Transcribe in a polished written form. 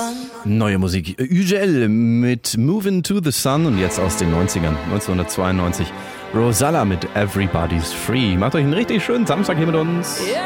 Neue Musik. Ugel mit Movin' to the Sun und jetzt aus den 90ern, 1992. Rosalla mit Everybody's Free. Macht euch einen richtig schönen Samstag hier mit uns.